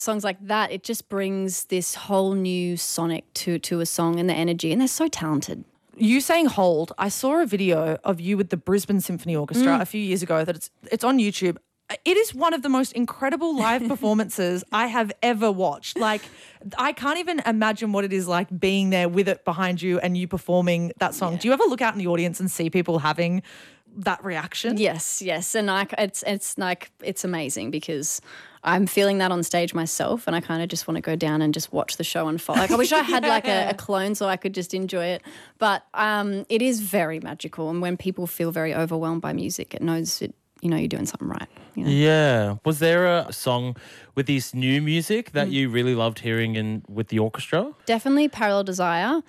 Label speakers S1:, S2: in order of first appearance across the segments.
S1: songs like that, it just brings this whole new sonic to a song and the energy, and they're so talented.
S2: You saying hold, I saw a video of you with the Brisbane Symphony Orchestra a few years ago that it's on YouTube. It is one of the most incredible live performances I have ever watched. Like, I can't even imagine what it is like being there with it behind you and you performing that song. Yeah. Do you ever look out in the audience and see people having that reaction?
S1: Yes. And it's amazing because I'm feeling that on stage myself, and I kind of just want to go down and just watch the show unfold. Like, I wish I had like a clone so I could just enjoy it. But it is very magical, and when people feel very overwhelmed by music, it knows it. You're doing something right.
S3: Yeah. Was there a song with this new music that you really loved hearing with the orchestra?
S1: Definitely Parallel Desire.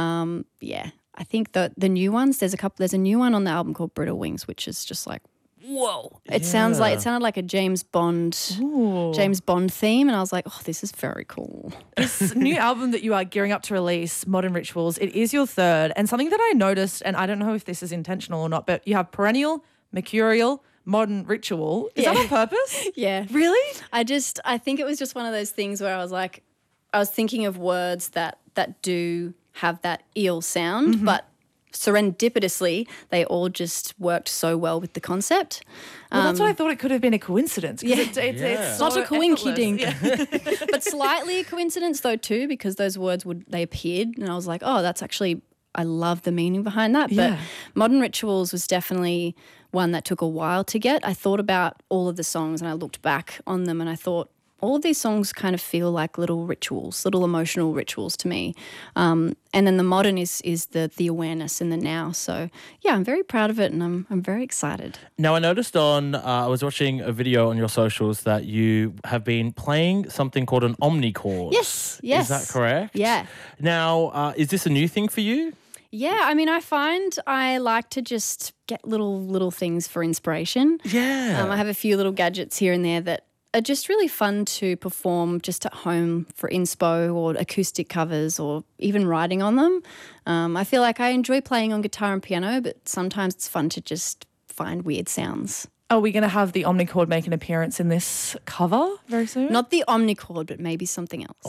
S1: I think the new ones, there's a new one on the album called Brittle Wings, which is just like, whoa. It sounded like a James Bond theme, and I was like, oh, this is very cool.
S2: This new album that you are gearing up to release, Modern Rituals, it is your third, and something that I noticed, and I don't know if this is intentional or not, but you have Perennial, Mercurial, Modern Ritual. Is that on purpose?
S1: Yeah.
S2: Really?
S1: I think it was just one of those things where I was thinking of words that do have that eel sound, but serendipitously they all just worked so well with the concept.
S2: Well, that's what I thought. It could have been a coincidence.
S1: It's
S2: so
S1: not a coincidence.
S2: Yeah.
S1: But slightly a coincidence though too, because those words they appeared and I was like, oh, that's actually, I love the meaning behind that. But Modern Rituals was definitely one that took a while to get. I thought about all of the songs and I looked back on them and I thought all of these songs kind of feel like little rituals, little emotional rituals to me. And then the modern is the awareness in the now. So, yeah, I'm very proud of it and I'm very excited.
S3: Now, I noticed I was watching a video on your socials that you have been playing something called an omnichord.
S1: Yes.
S3: Is that correct?
S1: Yeah.
S3: Now, is this a new thing for you?
S1: Yeah, I mean, I find I like to just get little things for inspiration.
S3: Yeah.
S1: I have a few little gadgets here and there that are just really fun to perform just at home for inspo or acoustic covers or even writing on them. I feel like I enjoy playing on guitar and piano, but sometimes it's fun to just find weird sounds.
S2: Are we going to have the omnichord make an appearance in this cover very soon?
S1: Not the omnichord, but maybe something else.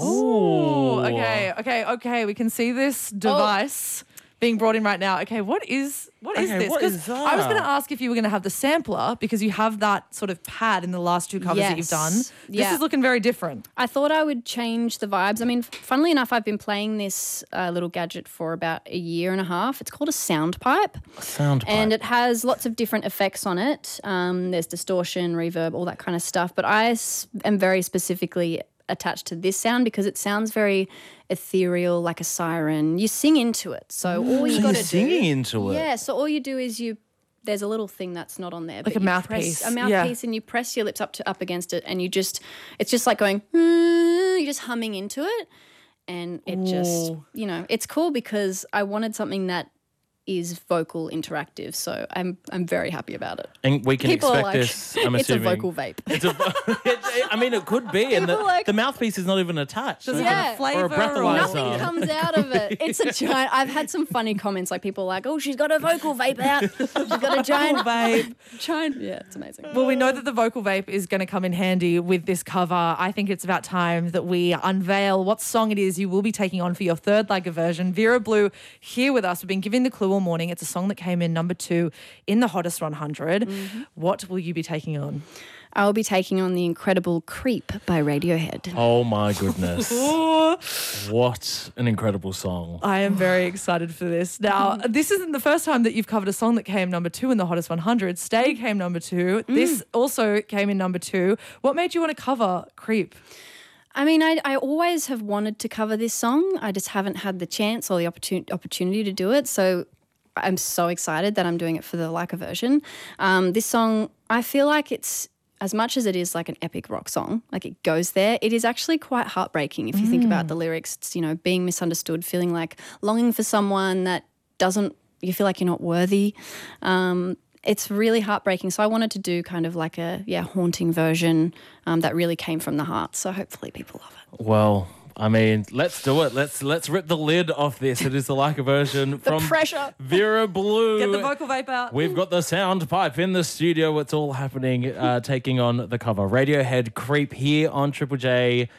S2: Oh, okay. We can see this device being brought in right now. Okay, what is this?
S3: What is that?
S2: I was going to ask if you were going to have the sampler because you have that sort of pad in the last two covers that you've done. This is looking very different.
S1: I thought I would change the vibes. I mean, funnily enough, I've been playing this little gadget for about a year and a half. It's called a sound pipe. And it has lots of different effects on it. There's distortion, reverb, all that kind of stuff. But I am very specifically attached to this sound because it sounds very ethereal, like a siren. You sing into it. So all you got to do...
S3: singing into it?
S1: Yeah, so all you do is there's a little thing that's not on there.
S2: Like a mouthpiece.
S1: A mouthpiece and you press your lips up against it and it's just like going, you're just humming into it. And it just, it's cool because I wanted something that is vocal interactive, so I'm very happy about it.
S3: And we can
S1: People
S3: expect this, I'm
S1: it's
S3: assuming.
S1: a vocal vape.
S3: I mean, it could be, and the mouthpiece is not even attached.
S2: Does it have a flavour?
S3: Or a breathalyzer.
S1: Nothing comes out of it. It's a giant... I've had some funny comments, like people are like, oh, she's got a vocal vape out. She's got a giant
S2: vape.
S1: Yeah, it's amazing.
S2: Well, we know that the vocal vape is going to come in handy with this cover. I think it's about time that we unveil what song it is you will be taking on for your third Liger version. Vera Blue here with us. We've been giving the clue all morning. It's a song that came in number 2 in the Hottest 100. What will you be taking on?
S1: I will be taking on the incredible Creep by Radiohead.
S3: Oh, my goodness. What an incredible song.
S2: I am very excited for this. Now, this isn't the first time that you've covered a song that came number 2 in the Hottest 100. Stay came number 2. This also came in number 2. What made you want to cover Creep?
S1: I mean, I always have wanted to cover this song. I just haven't had the chance or the opportunity to do it. So I'm so excited that I'm doing it for the Liker version. This song, I feel like it's, as much as it is like an epic rock song, like it goes there, it is actually quite heartbreaking if you think about the lyrics. It's, being misunderstood, feeling like longing for someone that you feel like you're not worthy. It's really heartbreaking. So I wanted to do kind of like a haunting version that really came from the heart. So hopefully people love it.
S3: Well, I mean, let's do it. Let's rip the lid off this. It is the Like a version from
S1: pressure.
S3: Vera Blue.
S2: Get the vocal vape out.
S3: We've got the sound pipe in the studio. It's all happening, taking on the cover. Radiohead Creep here on Triple J.